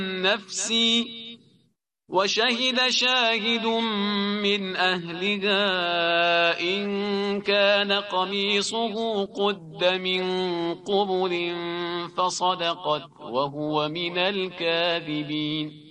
نفسي وشهد شاهد من أهلها إن كان قميصه قد من قبل فصدقت وهو من الكاذبين.